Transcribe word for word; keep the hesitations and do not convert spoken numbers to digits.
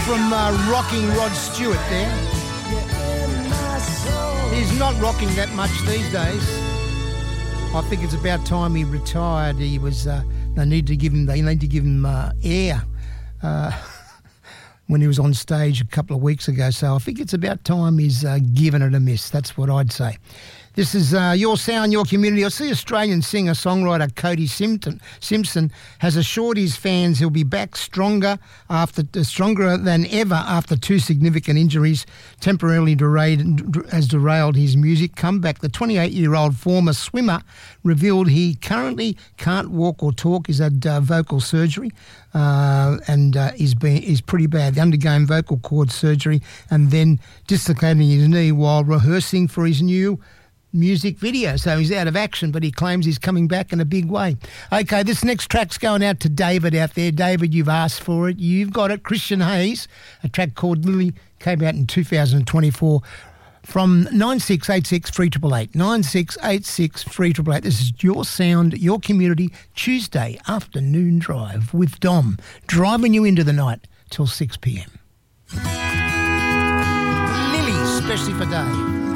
from uh, rocking Rod Stewart there. He's not rocking that much these days. I think it's about time he retired. He was. Uh, they need to give him. They need to give him uh, air uh, when he was on stage a couple of weeks ago. So I think it's about time he's uh, given it a miss. That's what I'd say. This is uh, Your Sound, Your Community. I see Australian singer-songwriter Cody Simpson, Simpson has assured his fans he'll be back stronger after stronger than ever after two significant injuries temporarily derailed, has derailed his music comeback. The twenty-eight-year-old former swimmer revealed he currently can't walk or talk. He's had uh, vocal surgery uh, and uh, is been is pretty bad. Undergoing vocal cord surgery and then dislocating his knee while rehearsing for his new music video. So he's out of action, but he claims he's coming back in a big way. Okay, this next track's going out to David out there. David, you've asked for it. You've got it. Christian Hayes, a track called Lily, came out in two thousand twenty-four from nine six eight six three eight eight eight. nine six eight six three eight eight eight. This is Your Sound, Your Community, Tuesday afternoon drive with Dom, driving you into the night till six p.m. Lily, especially for Dave.